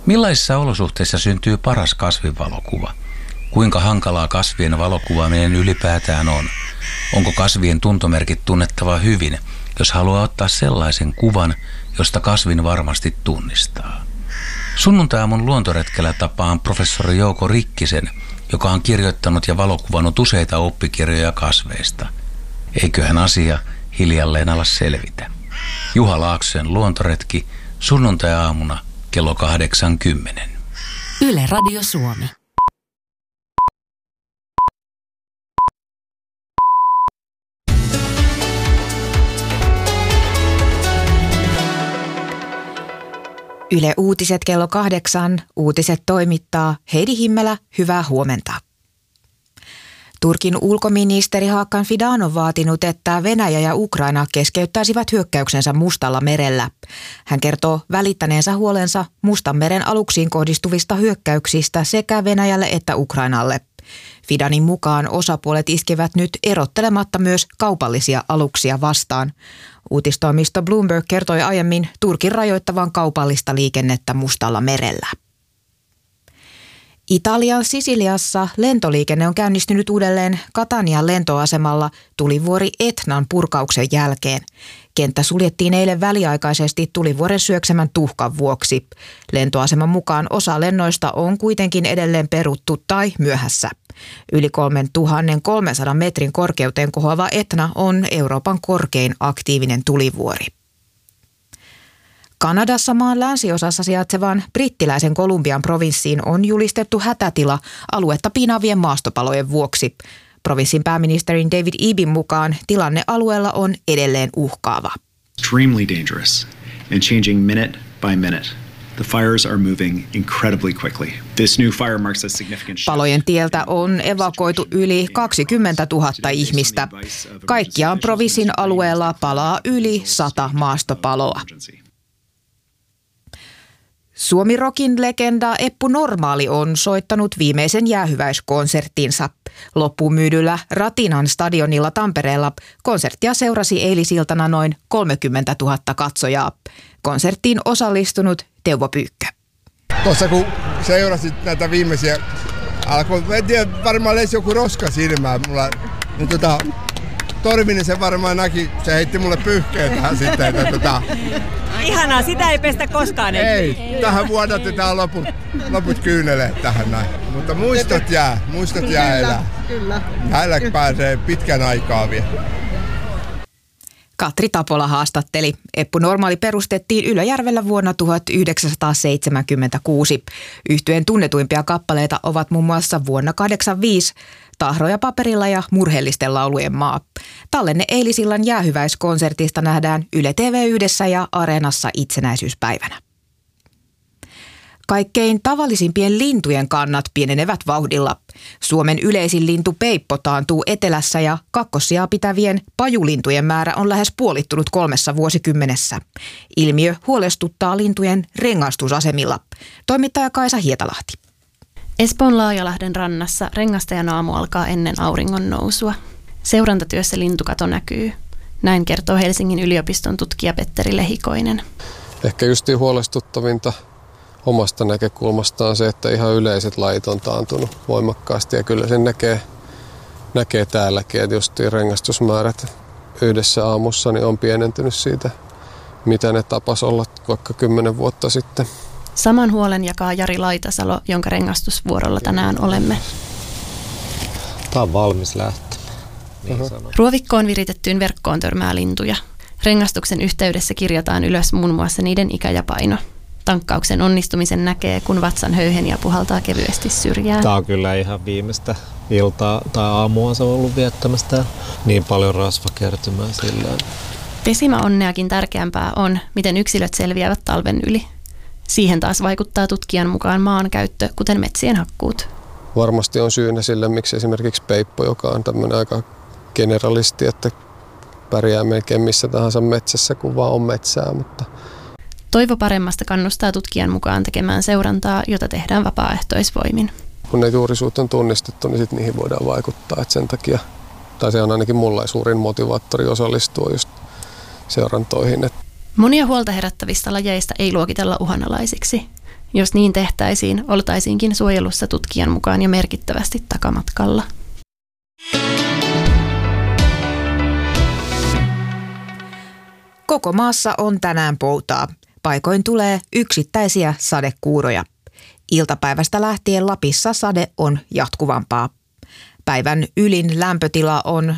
Millaisissa olosuhteissa syntyy paras kasvivalokuva? Kuinka hankalaa kasvien valokuvaaminen ylipäätään on? Onko kasvien tuntomerkit tunnettava hyvin, jos haluaa ottaa sellaisen kuvan, josta kasvin varmasti tunnistaa? Sunnuntai-aamun luontoretkellä tapaan professori Jouko Rikkisen, joka on kirjoittanut ja valokuvannut useita oppikirjoja kasveista. Eiköhän asia hiljalleen ala selvitä. Juha Laaksosen luontoretki sunnuntai-aamuna kello 8:10. Yle Radio Suomi. Yle Uutiset kello 8. Uutiset toimittaa Heidi Himmelä. Hyvää huomenta. Turkin ulkoministeri Hakan Fidan on vaatinut, että Venäjä ja Ukraina keskeyttäisivät hyökkäyksensä Mustalla merellä. Hän kertoo välittäneensä huolensa Mustanmeren aluksiin kohdistuvista hyökkäyksistä sekä Venäjälle että Ukrainalle. Fidanin mukaan osapuolet iskevät nyt erottelematta myös kaupallisia aluksia vastaan. Uutistoimisto Bloomberg kertoi aiemmin Turkin rajoittavan kaupallista liikennettä Mustalla merellä. Italian Sisiliassa lentoliikenne on käynnistynyt uudelleen Catanian lentoasemalla tulivuori Etnan purkauksen jälkeen. Kenttä suljettiin eilen väliaikaisesti tulivuoren syöksemän tuhkan vuoksi. Lentoaseman mukaan osa lennoista on kuitenkin edelleen peruttu tai myöhässä. Yli 3300 metrin korkeuteen kohoava Etna on Euroopan korkein aktiivinen tulivuori. Kanadassa maan länsiosassa sijaitsevan brittiläisen Kolumbian provinssiin on julistettu hätätila aluetta piinaavien maastopalojen vuoksi. Provinssin pääministerin David Ebin mukaan tilanne alueella on edelleen uhkaava. Extremely dangerous and changing minute by minute. The fires are moving incredibly quickly. This new fire marks a significant shift. Palojen tieltä on evakuoitu yli 20 000 ihmistä. Kaikkiaan provinssin alueella palaa yli 100 maastopaloa. Suomi-rockin legenda Eppu Normaali on soittanut viimeisen jäähyväiskonserttinsa. Loppuun myydyllä Ratinan stadionilla Tampereella konserttia seurasi eilisiltana noin 30 000 katsojaa. Konserttiin osallistunut Teuvo Pyykkö. Tuossa kun seurasit näitä viimeisiä, en tiedä, varmaan lesi joku roska silmään mulla, niin Torvinen se varmaan näki, se heitti mulle pyyhkeen tähän sitten. Ihanaa, sitä ei pestä koskaan. Ei, tähän vuodatetaan loput kyyneleet tähän näin. Mutta muistot jää elää. Kyllä. Täällä pääsee pitkän aikaa vielä. Katri Tapola haastatteli. Eppu Normaali perustettiin Ylöjärvellä vuonna 1976. Yhtyeen tunnetuimpia kappaleita ovat muun muassa vuonna 1985 Tahroja paperilla ja Murheellisten laulujen maa. Tallenne eilisillan jäähyväiskonsertista nähdään Yle TV1 ja Areenassa itsenäisyyspäivänä. Kaikkein tavallisimpien lintujen kannat pienenevät vauhdilla. Suomen yleisin lintu peippo taantuu etelässä ja kakkossijaa pitävien pajulintujen määrä on lähes puolittunut 3 vuosikymmenessä. Ilmiö huolestuttaa lintujen rengastusasemilla. Toimittaja Kaisa Hietalahti. Espoon Laajalahden rannassa rengastajan aamu alkaa ennen auringon nousua. Seurantatyössä lintukato näkyy. Näin kertoo Helsingin yliopiston tutkija Petteri Lehikoinen. Ehkä justiin huolestuttavinta omasta näkökulmastaan se, että ihan yleiset lajit on taantunut voimakkaasti ja kyllä sen näkee täälläkin, että justiin rengastusmäärät yhdessä aamussa niin on pienentynyt siitä, mitä ne tapas olla vaikka 10 vuotta sitten. Saman huolen jakaa Jari Laitasalo, jonka rengastusvuorolla tänään olemme. Tämä on valmis lähtö. Ruovikkoon viritettyyn verkkoon törmää lintuja. Rengastuksen yhteydessä kirjataan ylös muun muassa niiden ikä ja paino. Tankkauksen onnistumisen näkee, kun vatsan höyheniä puhaltaa kevyesti syrjään. Tämä on kyllä ihan viimeistä iltaa tai aamua se on ollut viettämästä. Niin paljon rasvakertymää sillä. Pesimäonneakin tärkeämpää on, miten yksilöt selviävät talven yli. Siihen taas vaikuttaa tutkijan mukaan maankäyttö, kuten metsien hakkuut. Varmasti on syynä sille, miksi esimerkiksi peippo, joka on tämmöinen aika generalisti, että pärjää melkein missä tahansa metsässä, kun vaan on metsää. Mutta Toivo paremmasta kannustaa tutkijan mukaan tekemään seurantaa, jota tehdään vapaaehtoisvoimin. Kun ne juurisuut on tunnistettu, niin sitten niihin voidaan vaikuttaa. Että sen takia, tai se on ainakin mulla suurin motivaattori osallistua just seurantoihin. Monia huolta herättävistä lajeista ei luokitella uhanalaisiksi. Jos niin tehtäisiin, oltaisiinkin suojelussa tutkijan mukaan jo merkittävästi takamatkalla. Koko maassa on tänään poutaa. Paikoin tulee yksittäisiä sadekuuroja. Iltapäivästä lähtien Lapissa sade on jatkuvampaa. Päivän ylin lämpötila on